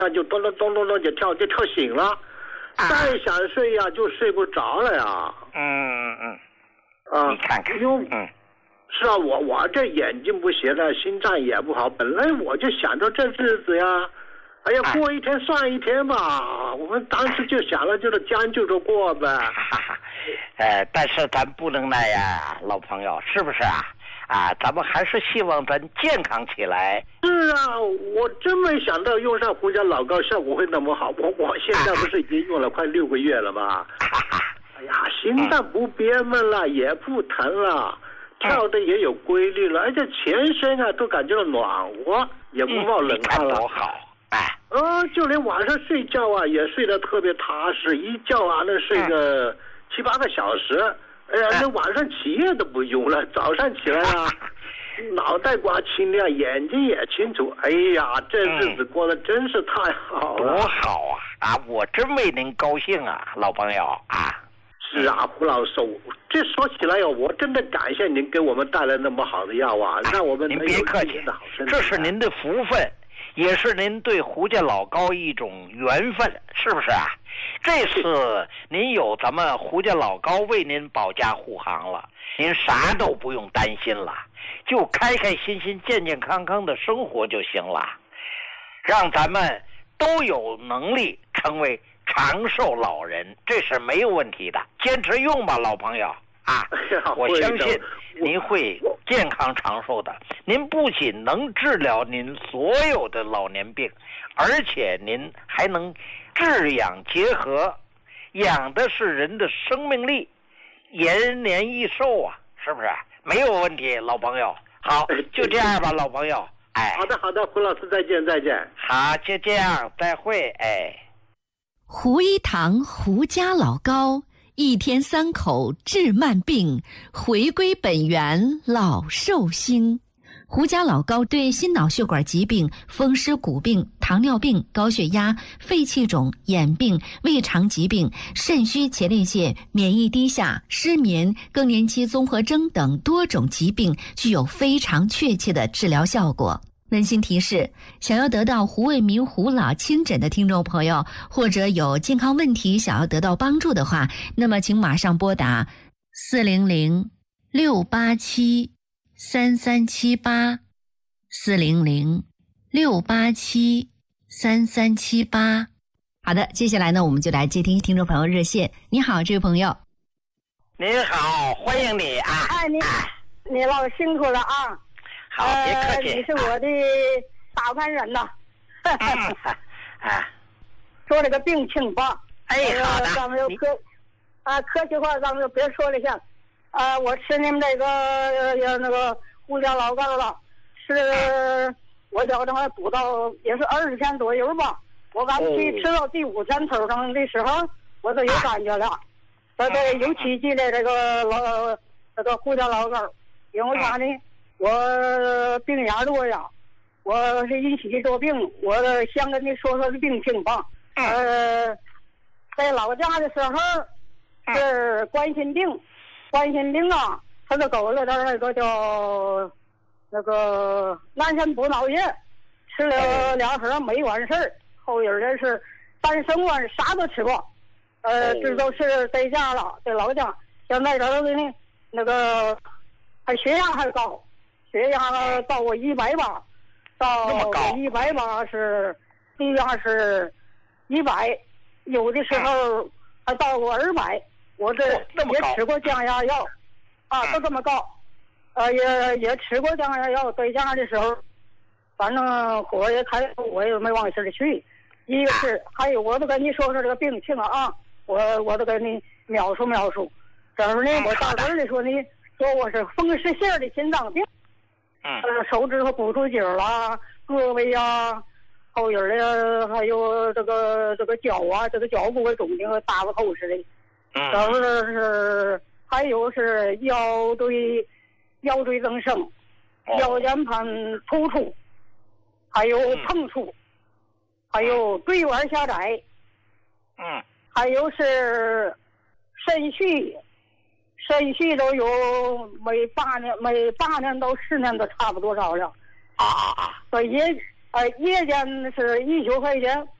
那就咚咚咚咚咚就跳醒了，再想睡呀就睡不着了呀。 你看看， 是啊，我这眼睛不行了，心脏也不好，本来我就想着这日子呀，哎呀，过一天算一天吧。我们当时就想了，就是将就着过呗。 但是咱不能那样，老朋友，是不是啊？咱们还是希望咱健康起来。 是啊，我真没想到用上胡椒老膏效果会那么好。我现在不是已经用了快6个月了吗？哎呀，心脏不憋闷了，也不疼了，跳的也有规律了，而且全身啊都感觉到暖和，也不冒冷汗了。 多好！ 就连晚上睡觉啊也睡得特别踏实，一觉啊能睡个7、8个小时。哎呀，那晚上起夜都不用了，早上起来啊，脑袋瓜清亮，眼睛也清楚。哎呀，这日子过得真是太好了。 多好啊！我真为您高兴啊，老朋友啊。 是啊，胡老师，这说起来我真的感谢您给我们带来那么好的药啊，让我们您别客气，这是您的福分，也是您对胡家老高一种缘分，是不是啊？这次您有咱们胡家老高为您保驾护航了，您啥都不用担心了，就开开心心、健健康康的生活就行了，让咱们都有能力成为长寿老人，这是没有问题的。坚持用吧，老朋友啊！我相信您会健康长寿的。您不仅能治疗您所有的老年病，而且您还能治养结合，养的是人的生命力，延年益寿啊，是不是？没有问题，老朋友。好，就这样吧，老朋友。 好的，胡老师再见。 好，就这样，再会。 胡一堂胡家老高，1天3口治慢病，回归本源老寿星。胡家老高对心脑血管疾病、风湿骨病、糖尿病、高血压、肺气肿、眼病、胃肠疾病、肾虚前列腺、免疫低下、失眠、更年期综合征等多种疾病具有非常确切的治疗效果。温馨提示，想要得到胡卫民胡老亲诊的听众朋友，或者有健康问题想要得到帮助的话，那么请马上拨打400-687-3378 400-687-3378。好的，接下来呢，我们就来接听听众朋友热线。你好，这位朋友。 您好，欢迎你啊！ 你老辛苦了啊！ 好，别客气。 你是我的大盘人呐。说这个病情吧。 好的。 咱们就客气话，咱们就别说了像。我吃你们这个那个胡家老高了，是我叫他补到也是20天左右吧。我刚去吃到第5天头上的时候，我都有感觉了。尤其记得这个胡家老高，因为啥呢？我病眼多呀，我是引起的多病，我想跟你说说这病情吧。在老家的时候是冠心病啊，他就给我了点那个叫那个南山补脑液，吃了2盒没完事儿，后有人是3升丸啥都吃过，这都是在家了，在老家。现在这个呢，那个还血压还高。血压到我180，到180是血压是100，有的时候还到过200。我这也吃过降压药，都这么高，也吃过降压药，在家的时候，反正火也开，我也没往心里去。一个是还有，我都跟你说说这个病情啊，我都跟你描述。这儿呢，我到这里说说我是风湿性的心脏病。手指头骨头筋啦，胳膊呀，后影的，还有这个脚啊，这个脚部肿的和大个头似的。然后是还有是腰椎增生，腰间盘突出，还有碰触，还有椎管狭窄。还有是肾虚都有每8年到10年都差不多少了。所以夜间是1.9块钱。